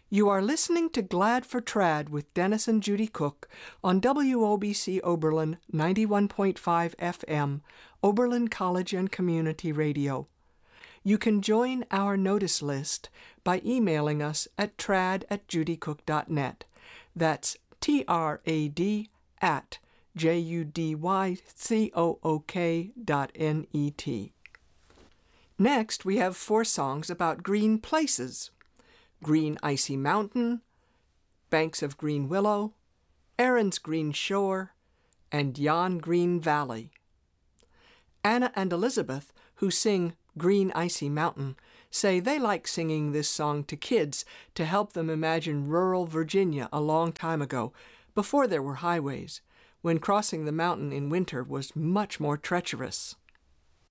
You are listening to Glad for Trad with Dennis and Judy Cook on WOBC Oberlin 91.5 FM, Oberlin College and Community Radio. You can join our notice list by emailing us at trad@judycook.net. That's trad@judycook.net. Next, we have 4 songs about green places: Green Icy Mountain, Banks of Green Willow, Erin's Green Shore, and Yon Green Valley. Anna and Elizabeth, who sing Green Icy Mountain, say they like singing this song to kids to help them imagine rural Virginia a long time ago, before there were highways, when crossing the mountain in winter was much more treacherous.